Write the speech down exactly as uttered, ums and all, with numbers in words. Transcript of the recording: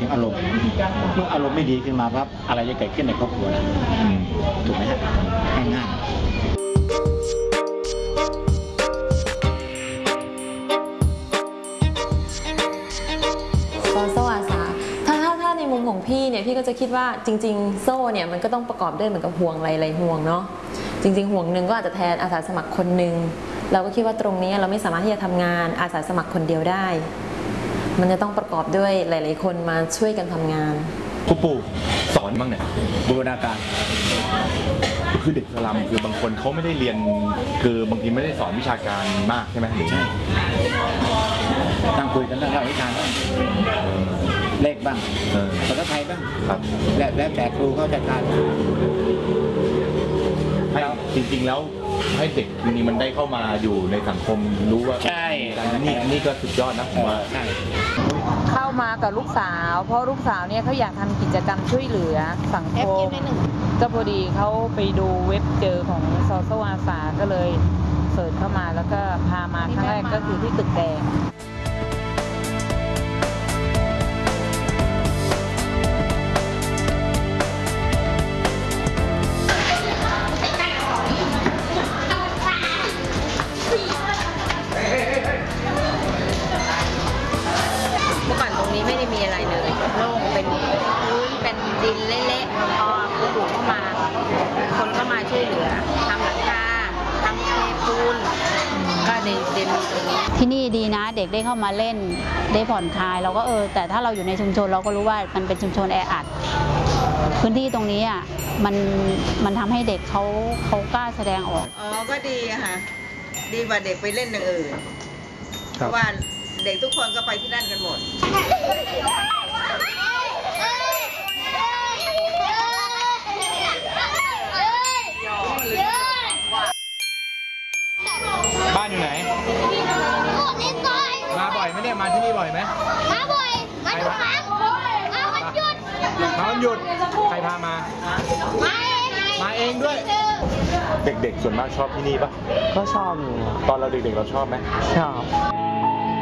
อารมณ์เมื่ออารมณ์ไม่ดีขึ้นมาปั๊บอะไรจะเกิดขึ้นในครอบครัวนะถูกไหมฮะง่ายโซ่อาสาถ้าถ้าถ้าในมุมของพี่เนี่ยพี่ก็จะคิดว่าจริงๆโซ่เนี่ยมันก็ต้องประกอบด้วยเหมือนกับห่วงหลายๆห่วงเนาะจริงๆห่วงหนึ่งก็อาจจะแทนอาสาสมัครคนหนึ่งเราก็คิดว่าตรงนี้เราไม่สามารถที่จะทำงานอาสาสมัครคนเดียวได้มันจะต้องประกอบด้วยหลายๆคนมาช่วยกันทำงานครูปู่สอนบ้างเนี่ยบูรณาการคือเด็กสลัมคือบางคนเขาไม่ได้เรียนคือบางทีไม่ได้สอนวิชาการมากใช่ไหมหรือใช่ตั้งคุยกันเรื่องวิชาเลขบ้างภาษาไทยบ้างครับและแล้วแต่ครูเขาจัดการให้จริงๆแล้วให้เด็กนี้มันได้เข้ามาอยู่ในสังคมรู้ว่าใช่นี่นี่ก็สุดยอดนะผมว่าใช่เข้ามากับลูกสาวเพราะลูกสาวเนี่ยเขาอยากทำกิจกรรมช่วยเหลือสังคมก็พอดีเขาไปดูเว็บเจอของซอโซอาสาก็เลยเสิร์ชเข้ามาแล้วก็พามาครั้งแรกก็คือที่ตึกแดงไม่ได้มีอะไรเลยโล่งเป็นพื้นเป็นดินเละๆพอปลูกเข้ามาคนก็มาช่วยเหลือทำหลังคาทำเทปูนก็เด่นเด่นตรงนี้ที่นี่ดีนะเด็กได้เข้ามาเล่นได้ผ่อนคลายเราก็เออแต่ถ้าเราอยู่ในชุมชนเราก็รู้ว่ามันเป็นชุมชนแออัดพื้นที่ตรงนี้อ่ะมันมันทำให้เด็กเขาเขากล้าแสดงออกอ๋อก็ดีค่ะดีกว่าเด็กไปเล่นอย่างอื่นเพราะว่าเด็กทุกคนก็ไปที่นั่นกันหมดบ้านอยู่ไหนมาบ่อยไหมเนี่ยมาที่นี่บ่อยไหมมาบ่อยมาทุกครั้งมาวันหยุดมาวันหยุดใครพามามาเองมาเองด้วยเด็กๆส่วนมากชอบที่นี่ปะก็ชอบอยู่ตอนเราเด็กๆเราชอบไหมชอบ